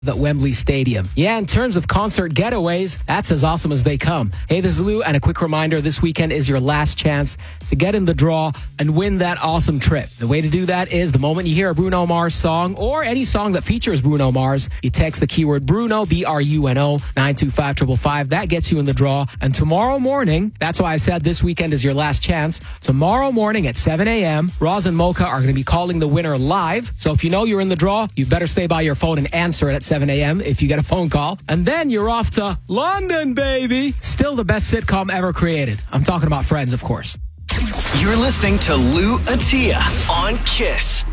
at Wembley Stadium. Yeah, in terms of concert getaways, that's as awesome as they come. Hey, this is Lou, and a quick reminder, this weekend is your last chance to get in the draw and win that awesome trip. The way to do that is the moment you hear a Bruno Mars song or any song that features Bruno Mars, you text the keyword Bruno, B-R-U-N-O, 925-555. That gets you in the draw. And tomorrow morning, that's why I said this weekend is your last chance. Tomorrow morning at 7 a.m., Roz and Mocha are going to be calling the winner live. So if you know you're in the draw, you better stay by your phone and answer it at 7 a.m. if you get a phone call. And then you're off to London, baby. Still the best sitcom ever created. I'm talking about Friends, of course. You're listening to Lou Atiya on KISS.